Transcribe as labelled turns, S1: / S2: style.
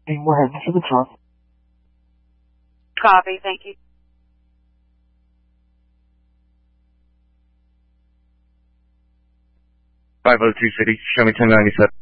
S1: and we're heading to the truck.
S2: Copy, thank you.
S3: City, show me 1097.